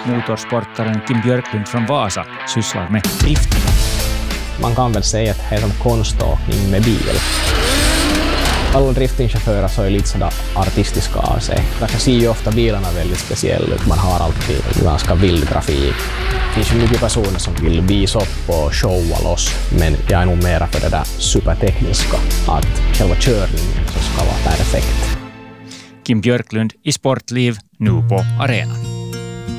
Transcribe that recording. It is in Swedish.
Motorsportaren Kim Björklund från Vasa sysslar med drifting. Man kan väl säga att det är som konståkning med bil. Alla driftingchaufförer så är lite sådär artistiska av sig. Därför ser ju ofta bilarna väldigt speciella ut. Man har alltid ganska vild grafik. Det finns ju mycket personer som vill visa upp och showa loss. Men jag är nog mera för det där supertekniska. Att själva körningen så ska vara perfekt. Kim Björklund i Sportliv nu på arenan.